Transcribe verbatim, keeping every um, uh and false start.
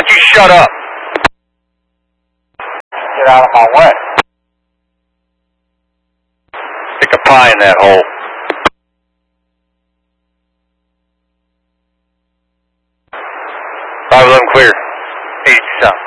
you shut up? Get out of my way. Stick a pie in that hole.